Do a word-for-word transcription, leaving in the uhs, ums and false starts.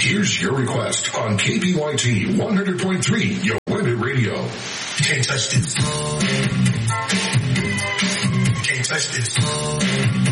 Here's your request on K B Y T one hundred point three, Yoendi Radio. Can't touch this. Can't touch this.